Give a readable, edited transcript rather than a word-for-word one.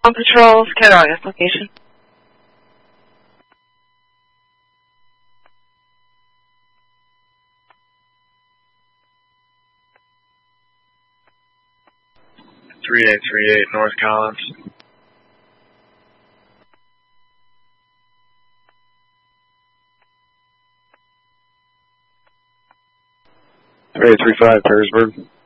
On patrols, Cattaraugus location. .3838 North Collins. .3835 Perrysburg.